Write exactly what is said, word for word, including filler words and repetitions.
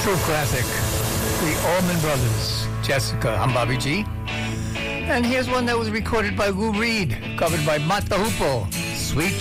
True classic. The Allman Brothers. Jessica. I'm Bobby G. And here's one that was recorded by Lou Reed, covered by Mott the Hoople. Sweet